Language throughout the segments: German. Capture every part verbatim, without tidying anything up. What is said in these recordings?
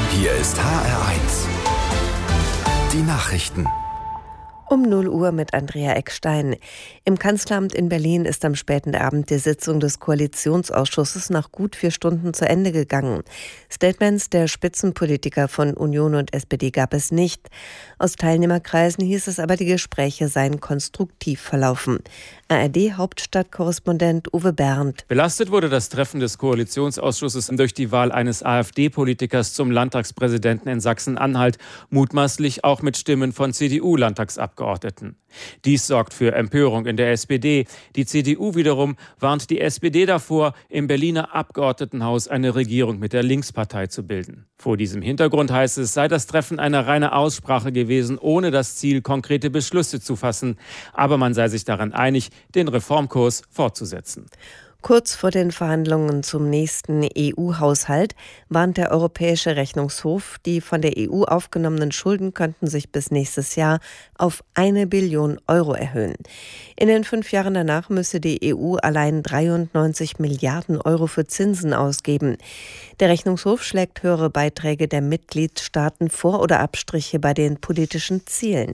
Hier ist H R eins. Die Nachrichten. Um null Uhr mit Andrea Eckstein. Im Kanzleramt in Berlin ist am späten Abend die Sitzung des Koalitionsausschusses nach gut vier Stunden zu Ende gegangen. Statements der Spitzenpolitiker von Union und S P D gab es nicht. Aus Teilnehmerkreisen hieß es aber, die Gespräche seien konstruktiv verlaufen. A R D-Hauptstadtkorrespondent Uwe Berndt. Belastet wurde das Treffen des Koalitionsausschusses durch die Wahl eines AfD-Politikers zum Landtagspräsidenten in Sachsen-Anhalt, mutmaßlich auch mit Stimmen von C D U-Landtagsabgeordneten. Dies sorgt für Empörung in der S P D. Die C D U wiederum warnt die S P D davor, im Berliner Abgeordnetenhaus eine Regierung mit der Linkspartei zu bilden. Vor diesem Hintergrund heißt es, sei das Treffen eine reine Aussprache gewesen, ohne das Ziel, konkrete Beschlüsse zu fassen. Aber man sei sich daran einig, den Reformkurs fortzusetzen. Kurz vor den Verhandlungen zum nächsten E U-Haushalt warnt der Europäische Rechnungshof, die von der E U aufgenommenen Schulden könnten sich bis nächstes Jahr auf eine Billion Euro erhöhen. In den fünf Jahren danach müsse die E U allein dreiundneunzig Milliarden Euro für Zinsen ausgeben. Der Rechnungshof schlägt höhere Beiträge der Mitgliedstaaten vor oder Abstriche bei den politischen Zielen.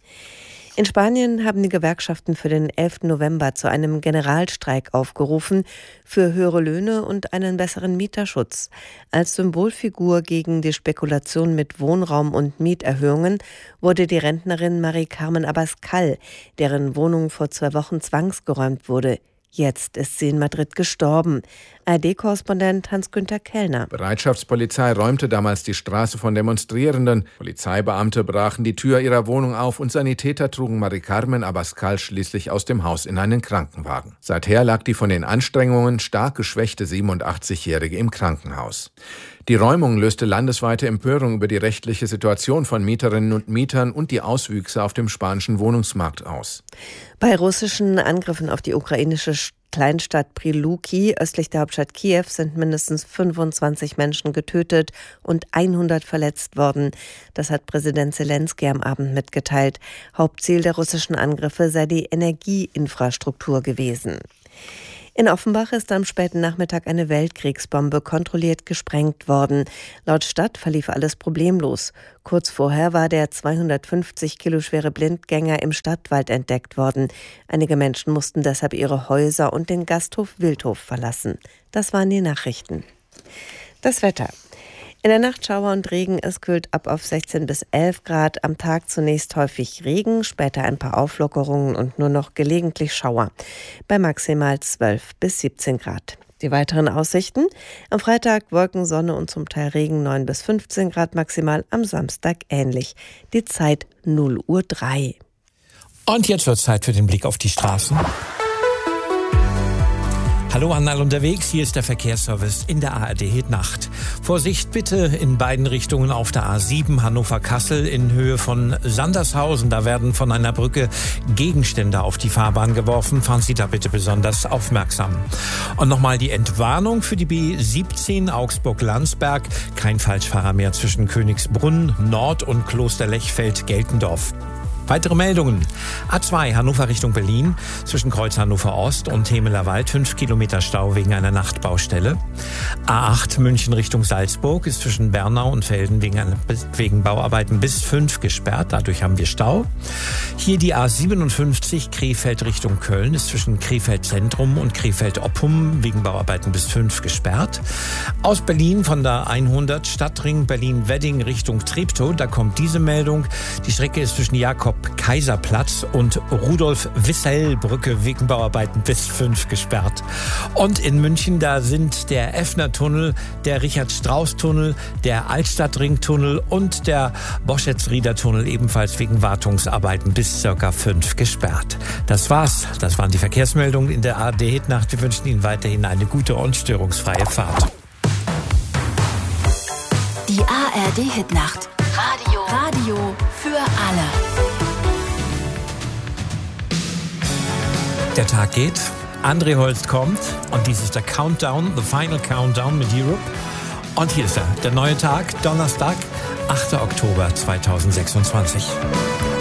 In Spanien haben die Gewerkschaften für den elften November zu einem Generalstreik aufgerufen für höhere Löhne und einen besseren Mieterschutz. Als Symbolfigur gegen die Spekulation mit Wohnraum- und Mieterhöhungen wurde die Rentnerin Mari-Carmen Abascal, deren Wohnung vor zwei Wochen zwangsgeräumt wurde. Jetzt ist sie in Madrid gestorben. A R D-Korrespondent Hans-Günther Kellner. Bereitschaftspolizei räumte damals die Straße von Demonstrierenden. Polizeibeamte brachen die Tür ihrer Wohnung auf und Sanitäter trugen Mari-Carmen Abascal schließlich aus dem Haus in einen Krankenwagen. Seither lag die von den Anstrengungen stark geschwächte siebenundachtzigjährige im Krankenhaus. Die Räumung löste landesweite Empörung über die rechtliche Situation von Mieterinnen und Mietern und die Auswüchse auf dem spanischen Wohnungsmarkt aus. Bei russischen Angriffen auf die ukrainische Kleinstadt Priluki östlich der Hauptstadt Kiew sind mindestens fünfundzwanzig Menschen getötet und hundert verletzt worden. Das hat Präsident Selenskyj am Abend mitgeteilt. Hauptziel der russischen Angriffe sei die Energieinfrastruktur gewesen. In Offenbach ist am späten Nachmittag eine Weltkriegsbombe kontrolliert gesprengt worden. Laut Stadt verlief alles problemlos. Kurz vorher war der zweihundertfünfzig Kilo schwere Blindgänger im Stadtwald entdeckt worden. Einige Menschen mussten deshalb ihre Häuser und den Gasthof Wildhof verlassen. Das waren die Nachrichten. Das Wetter. In der Nacht Schauer und Regen, es kühlt ab auf sechzehn bis elf Grad. Am Tag zunächst häufig Regen, später ein paar Auflockerungen und nur noch gelegentlich Schauer. Bei maximal zwölf bis siebzehn Grad. Die weiteren Aussichten: am Freitag Wolken, Sonne und zum Teil Regen, neun bis fünfzehn Grad maximal. Am Samstag ähnlich. Die Zeit null Uhr drei. Und jetzt wird es Zeit für den Blick auf die Straßen. Hallo an alle unterwegs, hier ist der Verkehrsservice in der A R D Hit Nacht. Vorsicht bitte in beiden Richtungen auf der A sieben Hannover-Kassel in Höhe von Sandershausen. Da werden von einer Brücke Gegenstände auf die Fahrbahn geworfen. Fahren Sie da bitte besonders aufmerksam. Und nochmal die Entwarnung für die B siebzehn Augsburg-Landsberg. Kein Falschfahrer mehr zwischen Königsbrunn, Nord und Kloster-Lechfeld-Geltendorf. Weitere Meldungen. A zwei Hannover Richtung Berlin zwischen Kreuz Hannover Ost und Hemeler Wald fünf Kilometer Stau wegen einer Nachtbaustelle. A acht München Richtung Salzburg ist zwischen Bernau und Velden wegen, wegen Bauarbeiten bis fünf gesperrt. Dadurch haben wir Stau. Hier die A siebenundfünfzig Krefeld Richtung Köln ist zwischen Krefeld Zentrum und Krefeld Oppum wegen Bauarbeiten bis fünf gesperrt. Aus Berlin von der hundert Stadtring Berlin-Wedding Richtung Treptow. Da kommt diese Meldung. Die Strecke ist zwischen Jakob Kaiserplatz und Rudolf-Wissell-Brücke wegen Bauarbeiten bis fünf gesperrt. Und in München, da sind der Effner-Tunnel, der Richard-Strauss-Tunnel, der Altstadtring-Tunnel und der Boschetz-Rieder-Tunnel ebenfalls wegen Wartungsarbeiten bis circa fünf gesperrt. Das war's. Das waren die Verkehrsmeldungen in der A R D-Hitnacht. Wir wünschen Ihnen weiterhin eine gute und störungsfreie Fahrt. Die A R D-Hitnacht. Radio. Radio für alle. Der Tag geht, André Holst kommt und dies ist der Countdown, the final Countdown mit Europe. Und hier ist er, der neue Tag, Donnerstag, achter Oktober zweitausendsechsundzwanzig.